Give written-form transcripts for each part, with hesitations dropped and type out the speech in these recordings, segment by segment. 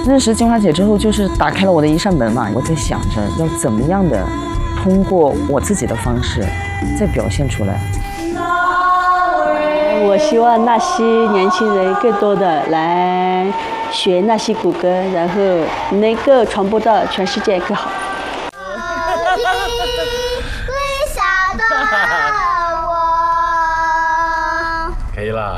认识金花姐之后，就是打开了我的一扇门嘛。我在想着要怎么样的通过我自己的方式再表现出来。 我希望那些年轻人更多的来学那些古歌，然后能够传播到全世界更好。 可以啦。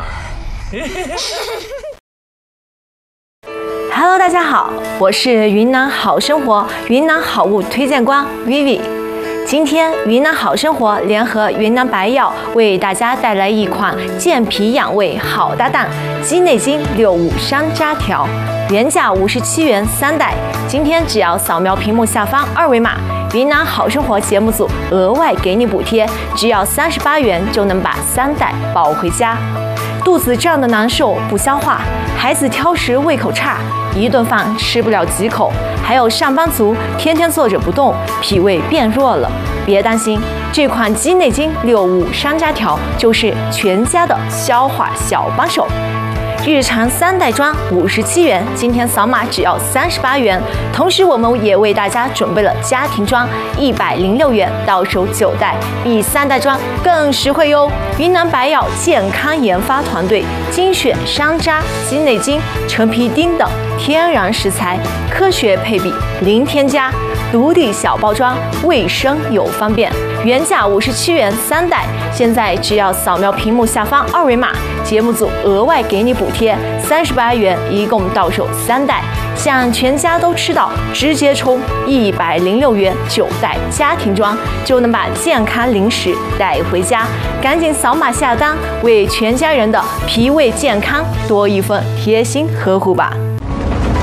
Hello， 大家好，我是云南好生活云南好物推荐官 Vivi。今天云南好生活联合云南白药为大家带来一款健脾养胃好搭档鸡内金65山楂条，原价57元3袋，今天只要扫描屏幕下方二维码，云南好生活节目组额外给你补贴，只要38元就能把3袋抱回家。肚子胀得难受不消化，孩子挑食胃口差，一顿饭吃不了几口，还有上班族天天坐着不动，脾胃变弱了。别担心，这款鸡内金65山楂条就是全家的消化小帮手。日常3袋装57元，今天扫码只要38元。同时，我们也为大家准备了家庭装106元，到手9袋，比3袋装更实惠哟。云南白药健康研发团队精选山楂、鸡内金、陈皮丁等天然食材，科学配比，零添加，独立小包装，卫生又方便。原价57元3袋，现在只要扫描屏幕下方二维码，节目组额外给你补贴38元，一共到手3袋。想全家都吃到，直接冲106元9袋家庭装，就能把健康零食带回家。赶紧扫码下单，为全家人的脾胃健康多一份贴心呵护吧。